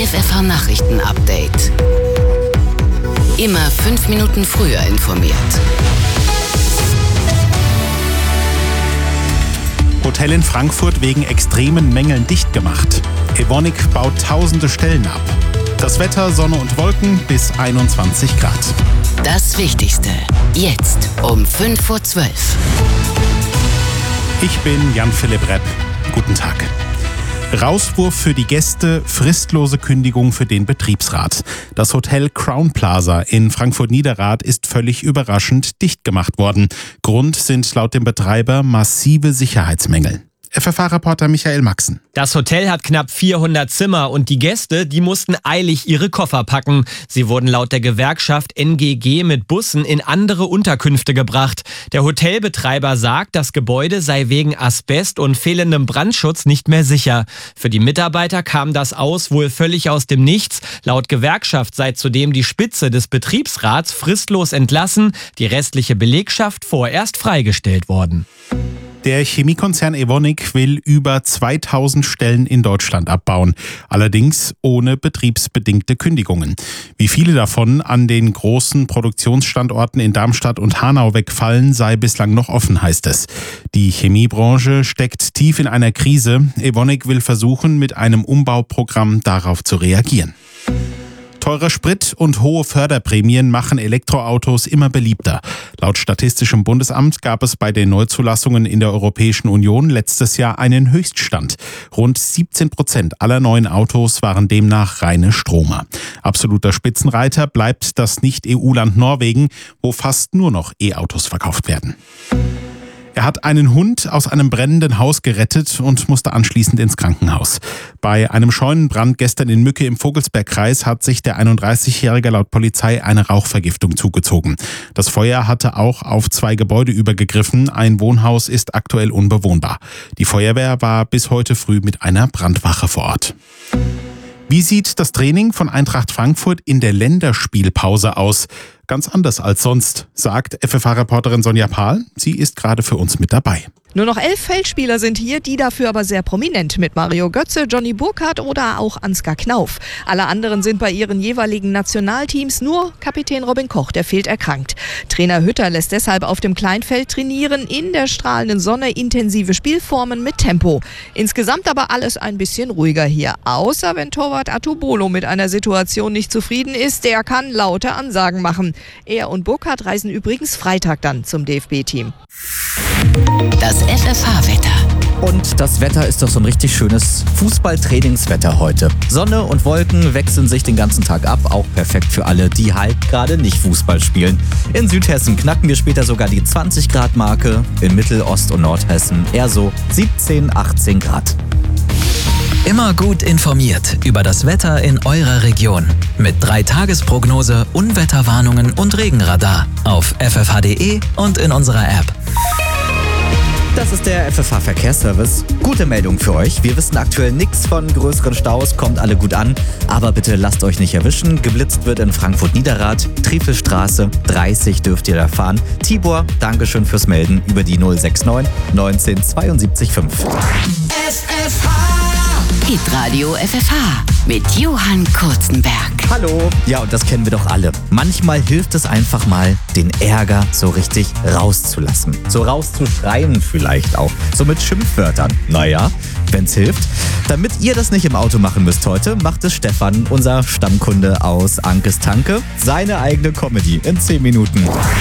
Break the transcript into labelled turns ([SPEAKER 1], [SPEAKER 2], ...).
[SPEAKER 1] FFH Nachrichten-Update. Immer 5 Minuten früher informiert.
[SPEAKER 2] Hotel in Frankfurt wegen extremen Mängeln dicht gemacht. Evonik baut tausende Stellen ab. Das Wetter, Sonne und Wolken bis 21 Grad.
[SPEAKER 1] Das Wichtigste jetzt um 5:12 Uhr.
[SPEAKER 2] Ich bin Jan-Philipp Repp. Guten Tag. Rauswurf für die Gäste, fristlose Kündigung für den Betriebsrat. Das Hotel Crown Plaza in Frankfurt-Niederrad ist völlig überraschend dicht gemacht worden. Grund sind laut dem Betreiber massive Sicherheitsmängel. FFH-Reporter Michael Maxen.
[SPEAKER 3] Das Hotel hat knapp 400 Zimmer und die Gäste, die mussten eilig ihre Koffer packen. Sie wurden laut der Gewerkschaft NGG mit Bussen in andere Unterkünfte gebracht. Der Hotelbetreiber sagt, das Gebäude sei wegen Asbest und fehlendem Brandschutz nicht mehr sicher. Für die Mitarbeiter kam das Aus wohl völlig aus dem Nichts. Laut Gewerkschaft sei zudem die Spitze des Betriebsrats fristlos entlassen, die restliche Belegschaft vorerst freigestellt worden.
[SPEAKER 2] Der Chemiekonzern Evonik will über 2000 Stellen in Deutschland abbauen, allerdings ohne betriebsbedingte Kündigungen. Wie viele davon an den großen Produktionsstandorten in Darmstadt und Hanau wegfallen, sei bislang noch offen, heißt es. Die Chemiebranche steckt tief in einer Krise. Evonik will versuchen, mit einem Umbauprogramm darauf zu reagieren. Teurer Sprit und hohe Förderprämien machen Elektroautos immer beliebter. Laut Statistischem Bundesamt gab es bei den Neuzulassungen in der Europäischen Union letztes Jahr einen Höchststand. Rund 17% aller neuen Autos waren demnach reine Stromer. Absoluter Spitzenreiter bleibt das Nicht-EU-Land Norwegen, wo fast nur noch E-Autos verkauft werden. Er hat einen Hund aus einem brennenden Haus gerettet und musste anschließend ins Krankenhaus. Bei einem Scheunenbrand gestern in Mücke im Vogelsbergkreis hat sich der 31-Jährige laut Polizei eine Rauchvergiftung zugezogen. Das Feuer hatte auch auf 2 Gebäude übergegriffen. Ein Wohnhaus ist aktuell unbewohnbar. Die Feuerwehr war bis heute früh mit einer Brandwache vor Ort. Wie sieht das Training von Eintracht Frankfurt in der Länderspielpause aus? Ganz anders als sonst, sagt FFH-Reporterin Sonja Pahl. Sie ist gerade für uns mit dabei.
[SPEAKER 4] Nur noch 11 Feldspieler sind hier, die dafür aber sehr prominent mit Mario Götze, Johnny Burkhardt oder auch Ansgar Knauf. Alle anderen sind bei ihren jeweiligen Nationalteams, nur Kapitän Robin Koch, der fehlt erkrankt. Trainer Hütter lässt deshalb auf dem Kleinfeld trainieren, in der strahlenden Sonne intensive Spielformen mit Tempo. Insgesamt aber alles ein bisschen ruhiger hier, außer wenn Torwart Atubolo mit einer Situation nicht zufrieden ist, der kann laute Ansagen machen. Er und Burkhardt reisen übrigens Freitag dann zum DFB-Team.
[SPEAKER 1] Das FFH-Wetter.
[SPEAKER 5] Und das Wetter ist doch so ein richtig schönes Fußballtrainingswetter heute. Sonne und Wolken wechseln sich den ganzen Tag ab, auch perfekt für alle, die halt gerade nicht Fußball spielen. In Südhessen knacken wir später sogar die 20-Grad-Marke, in Mittel-, Ost- und Nordhessen eher so 17, 18 Grad.
[SPEAKER 6] Immer gut informiert über das Wetter in eurer Region. Mit 3-Tages-Prognose, Unwetterwarnungen und Regenradar auf ffh.de und in unserer App.
[SPEAKER 5] Das ist der FFH-Verkehrsservice. Gute Meldung für euch. Wir wissen aktuell nichts von größeren Staus, kommt alle gut an. Aber bitte lasst euch nicht erwischen. Geblitzt wird in Frankfurt-Niederrad, Triefelstraße, 30 dürft ihr da fahren. Tibor, Dankeschön fürs Melden über die 069 19 72 5.
[SPEAKER 1] Hitradio FFH mit Johann Kurzenberg.
[SPEAKER 5] Hallo. Ja, und das kennen wir doch alle. Manchmal hilft es einfach mal, den Ärger so richtig rauszulassen. So rauszuschreien vielleicht auch. So mit Schimpfwörtern. Naja, wenn's hilft. Damit ihr das nicht im Auto machen müsst heute, macht es Stefan, unser Stammkunde aus Ankes Tanke, seine eigene Comedy in 10 Minuten.